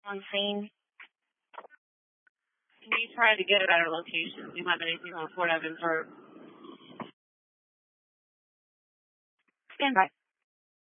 on scene. We tried to get a better location. Do you have anything on Fort Evans or stand by?